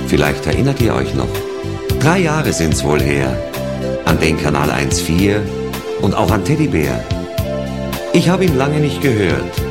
Vielleicht erinnert ihr euch noch. 3 Jahre sind's wohl her. An den Kanal 1,4 und auch an Teddybär. Ich habe ihn lange nicht gehört.